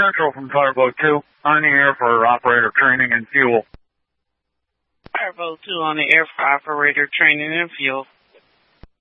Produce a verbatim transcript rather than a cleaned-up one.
Central from Fireboat two, on the air for operator training and fuel. Fireboat two on the air for operator training and fuel.